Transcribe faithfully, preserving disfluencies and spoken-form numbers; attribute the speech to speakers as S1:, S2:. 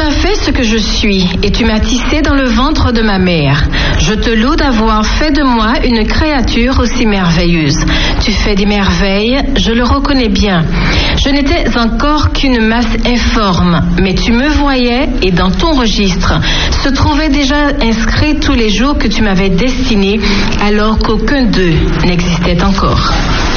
S1: m'as fait ce que je suis, et tu m'as tissé dans le ventre de ma mère. Je te loue d'avoir fait de moi une créature aussi merveilleuse. Tu fais des merveilles, je le reconnais bien. Je n'étais encore qu'une masse informe, mais tu me voyais, et dans ton registre se trouvaient déjà inscrits tous les jours que tu m'avais destinés, alors qu'aucun d'eux n'existait encore.